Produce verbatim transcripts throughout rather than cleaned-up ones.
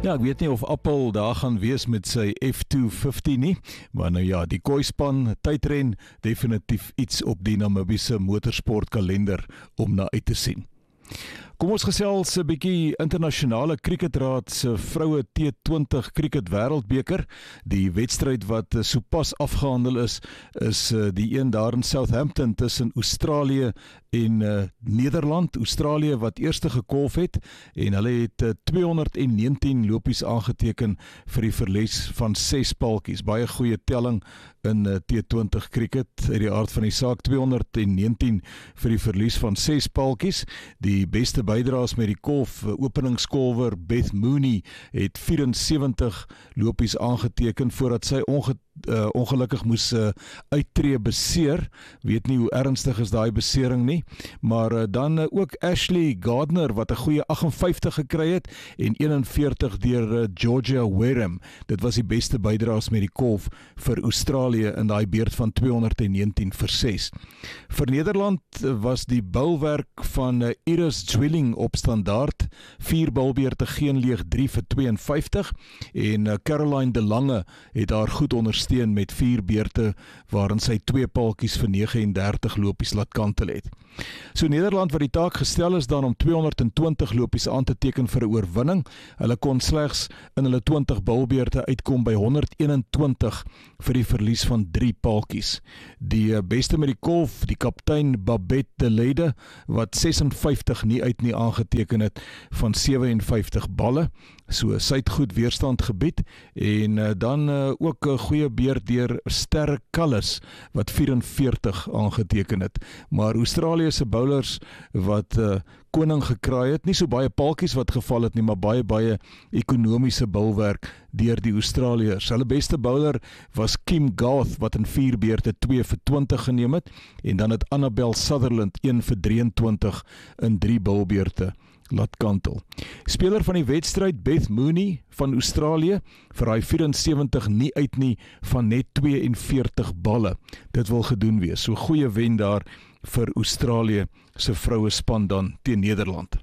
Ja, ek weet nie of Apple daar gaan wees met sy F two fifty nie, maar nou ja, die Koispan tydren definitief iets op die Namibiese motorsportkalender om na uit te sien. Kom ons gesels 'n bietjie internasionale kriketraad se vroue T twintig kriket wêreldbeker. Die wedstryd wat sopas afgehandel is, is die een daar in Southampton tussen Australië en uh, Nederland. Australië wat eerste gekolf het en hulle het uh, tweehonderdnegentien lopies aangeteken vir die verlies van ses paltjies. Baie goeie telling in uh, T twintig kriket uit die aard van die saak. tweehonderdnegentien vir die verlies van ses paltjies. Die beste bydraes met die kolf, openingskolwer Beth Mooney het vierensewentig lopies aangeteken voordat sy onge, uh, ongelukkig moes uh, uittreë beseer. Weet nie hoe ernstig is daai besering nie, maar uh, dan uh, ook Ashley Gardner wat 'n goeie agt en vyftig gekry het en eenenveertig deur uh, Georgia Wareham. Dit was die beste bydraes met die kolf vir Australië in daai beurt van tweehonderdnegentien vir ses. Vir Nederland was die bulwerk van uh, Iris Zwilling op standaard, vier bulbeurte geen leeg drie vir twee en vyftig en uh, Caroline de Lange het haar goed ondersteun met vier beurte waarin sy twee paltjies vir nege en dertig lopies laat kantel het. So Nederland wat die taak gestel is dan om tweehonderdtwintig lopies aan te teken vir 'n oorwinning. Hulle kon slegs in hulle twintig bulbeurte uitkom by honderdeenentwintig vir die verlies van drie paltjies. Die beste met die kolf, die kaptein Babette de Leyde wat ses en vyftig nie uit nie aangeteken het van sewe en vyftig balle. So sy het goed weerstand gebied en uh, dan uh, ook 'n goeie beurt deur Sterre Cullis wat vierenveertig aangeteken het. Maar Australië se bowlers wat uh, koning gekraai het, nie so baie paltjies wat geval het nie, maar baie baie ekonomiese bulwerk deur die Australiërs. Hulle beste bowler was Kim Garth wat in vier beurte twee vir twintig geneem het en dan het Annabelle Sutherland een vir drieëntwintig in drie bulbeurte laat kantel. Speler van die wedstryd Beth Mooney van Australië vir hy vierensewentig nie uit nie van net tweeënveertig balle. Dit wil gedoen wees. So goeie wen daar vir Australië se vroue span dan teen Nederland.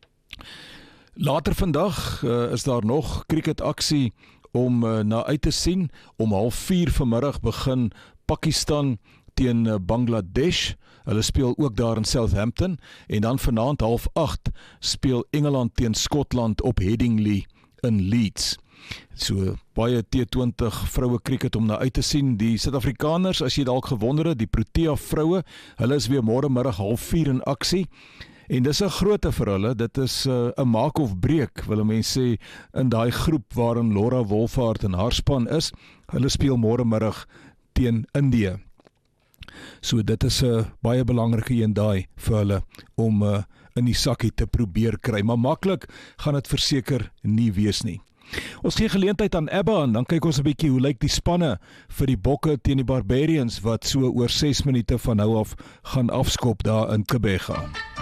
Later vandag uh, is daar nog kriketaksie om uh, na uit te sien. Om half vier vanmiddag begin Pakistan teen uh, Bangladesh. Hulle speel ook daar in Southampton en dan vanaand half agt speel Engeland teen Skotland op Headingley in Leeds. So baie T twintig vroue kriket om na uit te sien. Die Suid-Afrikaners, as jy dalk gewonder het, die Protea vroue, hulle is weer môre middag half vier in aksie. En dis 'n grootte vir hulle. Dit is 'n uh, maak of breek, wil mense sê, in daai groep waarin Laura Wolfhard en haar span is. Hulle speel môre middag teen Indië. So dit is 'n uh, baie belangrike een daai vir hulle om uh, in die sakkie te probeer kry. Maar maklik gaan dit verseker nie wees nie. Ons gee geleentheid aan Abba en dan kyk ons 'n bietjie hoe lyk die spanne vir die Bokke teen die Barbarians wat so oor ses minute van nou af gaan afskop daar in Kebega.